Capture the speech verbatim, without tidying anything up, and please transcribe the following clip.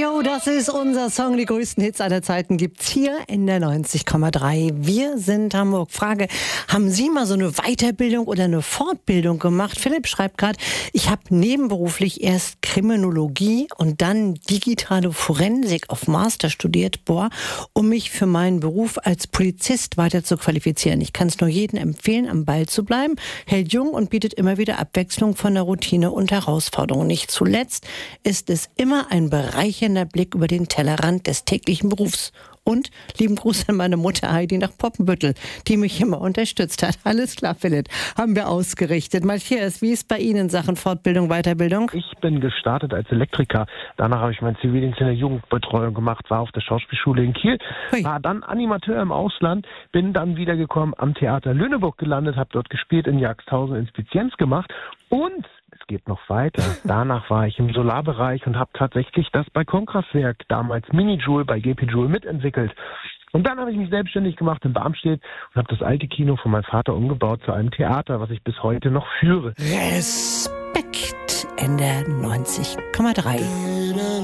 Radio, das ist unser Song. Die größten Hits aller Zeiten gibt's hier in der neunzig Komma drei. Wir sind Hamburg. Frage, haben Sie mal so eine Weiterbildung oder eine Fortbildung gemacht? Philipp schreibt gerade, ich habe nebenberuflich erst Kriminologie und dann digitale Forensik auf Master studiert, boah, um mich für meinen Beruf als Polizist weiter zu qualifizieren. Ich kann es nur jedem empfehlen, am Ball zu bleiben, hält jung und bietet immer wieder Abwechslung von der Routine und Herausforderungen. Nicht zuletzt ist es immer ein bereichernder Blick über den Tellerrand des täglichen Berufs. Und lieben Gruß an meine Mutter Heidi nach Poppenbüttel, die mich immer unterstützt hat. Alles klar, Philipp, haben wir ausgerichtet. Matthias, wie ist bei Ihnen in Sachen Fortbildung, Weiterbildung? Ich bin gestartet als Elektriker. Danach habe ich meinen Zivildienst in der Jugendbetreuung gemacht, war auf der Schauspielschule in Kiel, Hui. war dann Animateur im Ausland, bin dann wiedergekommen am Theater Lüneburg gelandet, habe dort gespielt, in Jagdhausen Inspizienz gemacht und es geht noch weiter. Danach war ich im Solarbereich und habe tatsächlich das Balkonkraftwerk, damals Mini-Joule bei G P Joule mitentwickelt. Und dann habe ich mich selbstständig gemacht in Barmstedt und habe das alte Kino von meinem Vater umgebaut zu einem Theater, was ich bis heute noch führe. Respekt in der neunzig Komma drei.